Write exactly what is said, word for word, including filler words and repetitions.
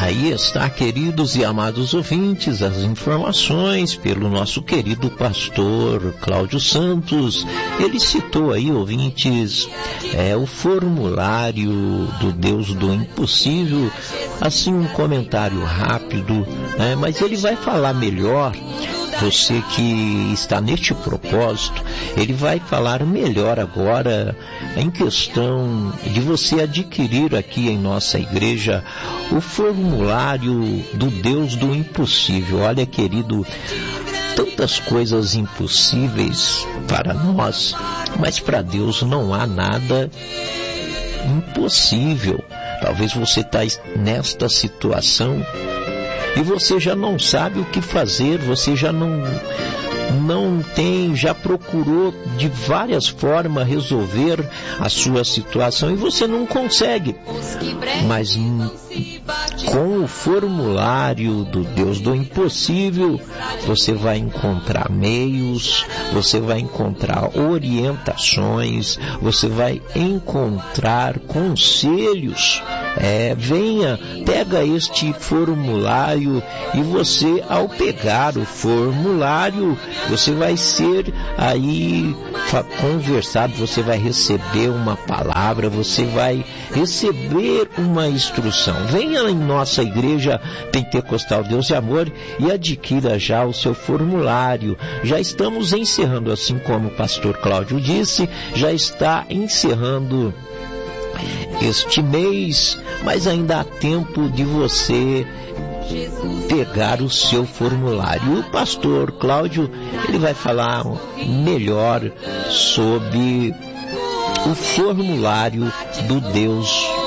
Aí está, queridos e amados ouvintes, as informações pelo nosso querido pastor Cláudio Santos. Ele citou aí, ouvintes, é, o formulário do Deus do Impossível, assim um comentário rápido, né? Mas ele vai falar melhor. Você que está neste propósito, ele vai falar melhor agora em questão de você adquirir aqui em nossa igreja o formulário do Deus do Impossível. Olha, querido, tantas coisas impossíveis para nós, mas para Deus não há nada impossível. Talvez você está nesta situação e você já não sabe o que fazer, você já não, não tem, já procurou de várias formas resolver a sua situação e você não consegue. Mas com o formulário do Deus do Impossível, você vai encontrar meios, você vai encontrar orientações, você vai encontrar conselhos. É, venha, pega este formulário e você, ao pegar o formulário, você vai ser aí conversado, você vai receber uma palavra, você vai receber uma instrução. Venha em nossa igreja Pentecostal Deus e Amor e adquira já o seu formulário. Já estamos encerrando, assim como o pastor Cláudio disse, já está encerrando este mês, mas ainda há tempo de você pegar o seu formulário. O pastor Cláudio, ele vai falar melhor sobre o formulário do Deus